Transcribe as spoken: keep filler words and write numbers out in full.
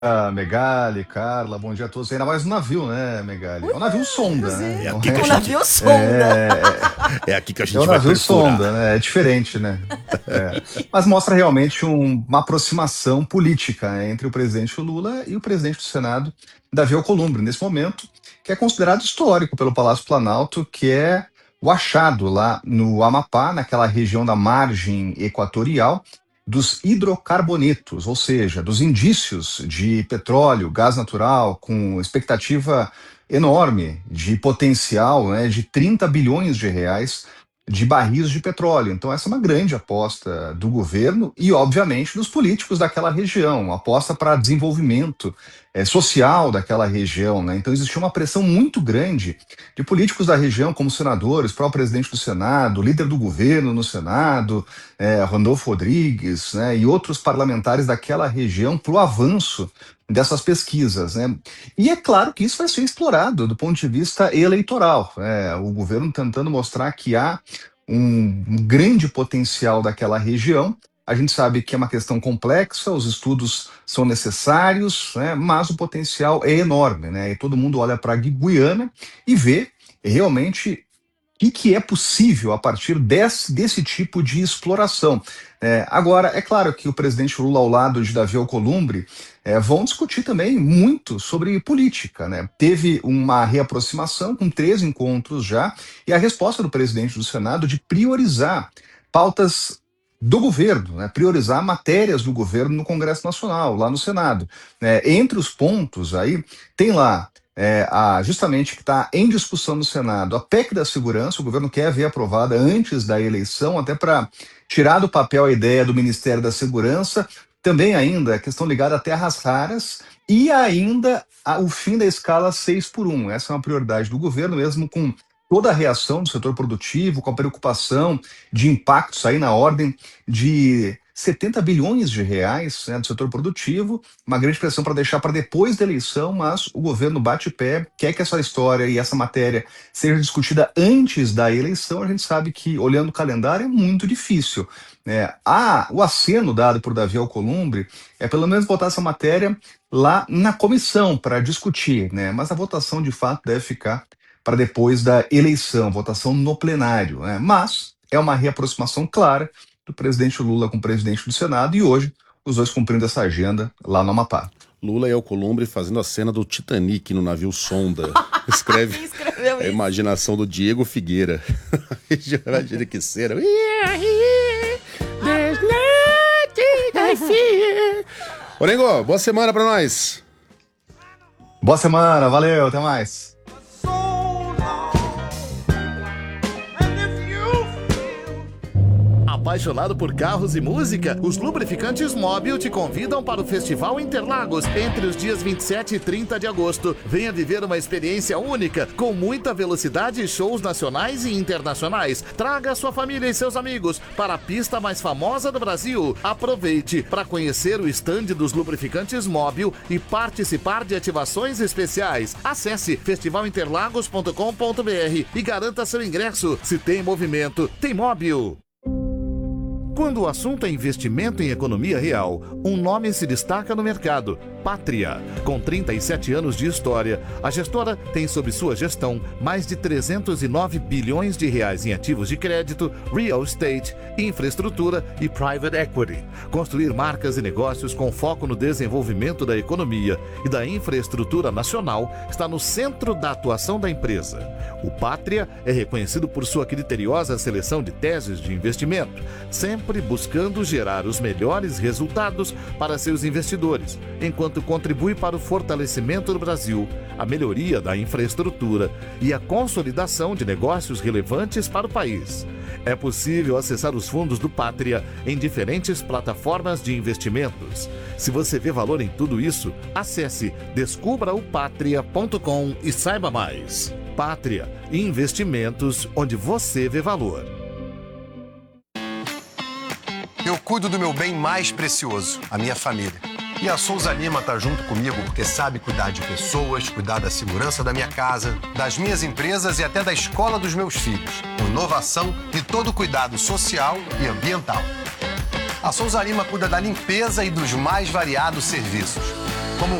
Ah, Megali, Carla, bom dia a todos. Ainda mais no navio, né, Megali? É Ui, um navio sonda, né? inclusive, É Não aqui que a o é, gente, navio sonda. é, é aqui que a é um gente vai navio sonda, perfurar. né? É diferente, né? É. Mas mostra realmente um- uma aproximação política, né, entre o presidente Lula e o presidente do Senado, Davi Alcolumbre, nesse momento, que é considerado histórico pelo Palácio Planalto, que é o achado lá no Amapá, naquela região da margem equatorial, dos hidrocarbonetos, ou seja, dos indícios de petróleo, gás natural, com expectativa enorme de potencial, né, de trinta bilhões de reais de barris de petróleo. Então, essa é uma grande aposta do governo e, obviamente, dos políticos daquela região, uma aposta para desenvolvimento eh, social daquela região, né? Então, existiu uma pressão muito grande de políticos da região, como senadores, próprio presidente do Senado, líder do governo no Senado, eh, Randolfo Rodrigues, né, e outros parlamentares daquela região para o avanço dessas pesquisas, né? E é claro que isso vai ser explorado do ponto de vista eleitoral, né? O governo tentando mostrar que há um, um grande potencial daquela região. A gente sabe que é uma questão complexa, os estudos são necessários, né? Mas o potencial é enorme, né? E todo mundo olha para a Guiana e vê realmente o que, que é possível a partir desse, desse tipo de exploração. É, agora, é claro que o presidente Lula, ao lado de Davi Alcolumbre, é, vão discutir também muito sobre política, né? Teve uma reaproximação com três encontros já, e a resposta do presidente do Senado de priorizar pautas do governo, né? Priorizar matérias do governo no Congresso Nacional, lá no Senado. É, entre os pontos aí, tem lá é, a, justamente que está em discussão no Senado, a P E C da segurança. O governo quer ver aprovada antes da eleição, até para tirar do papel a ideia do Ministério da Segurança. Também ainda a questão ligada a terras raras e ainda a, o fim da escala seis por um. Essa é uma prioridade do governo, mesmo com toda a reação do setor produtivo, com a preocupação de impactos aí na ordem de setenta bilhões de reais, né, do setor produtivo, uma grande pressão para deixar para depois da eleição, mas o governo bate pé, quer que essa história e essa matéria seja discutida antes da eleição. A gente sabe que, olhando o calendário, é muito difícil. Né? Ah, o aceno dado por Davi Alcolumbre é pelo menos botar essa matéria lá na comissão para discutir, né? Mas a votação de fato deve ficar para depois da eleição, votação no plenário, né? Mas é uma reaproximação clara do presidente Lula com o presidente do Senado, e hoje os dois cumprindo essa agenda lá no Amapá. Lula e Alcolumbre fazendo a cena do Titanic no navio sonda. Escreve Quem escreveu a isso? imaginação do Diego Figueira. Imagina que cena. There's nothing I fear. Ô, Nengo, boa semana pra nós. Boa semana, valeu, até mais. Apaixonado por carros e música? Os lubrificantes Móbil te convidam para o Festival Interlagos entre os dias vinte e sete e trinta de agosto. Venha viver uma experiência única, com muita velocidade e shows nacionais e internacionais. Traga sua família e seus amigos para a pista mais famosa do Brasil. Aproveite para conhecer o estande dos lubrificantes Móbil e participar de ativações especiais. Acesse festival interlagos ponto com ponto br e garanta seu ingresso. Se tem movimento, tem Móbil. Quando o assunto é investimento em economia real, um nome se destaca no mercado: Pátria. Com trinta e sete anos de história, a gestora tem sob sua gestão mais de trezentos e nove bilhões de reais em ativos de crédito, real estate, infraestrutura e private equity. Construir marcas e negócios com foco no desenvolvimento da economia e da infraestrutura nacional está no centro da atuação da empresa. O Pátria é reconhecido por sua criteriosa seleção de teses de investimento, sempre buscando gerar os melhores resultados para seus investidores, enquanto contribui para o fortalecimento do Brasil, a melhoria da infraestrutura e a consolidação de negócios relevantes para o país. É possível acessar os fundos do Pátria em diferentes plataformas de investimentos. Se você vê valor em tudo isso, acesse descubra o patria ponto com e saiba mais. Pátria, investimentos onde você vê valor. Eu cuido do meu bem mais precioso, a minha família. E a Souza Lima tá junto comigo porque sabe cuidar de pessoas, cuidar da segurança da minha casa, das minhas empresas e até da escola dos meus filhos, com inovação e todo o cuidado social e ambiental. A Souza Lima cuida da limpeza e dos mais variados serviços.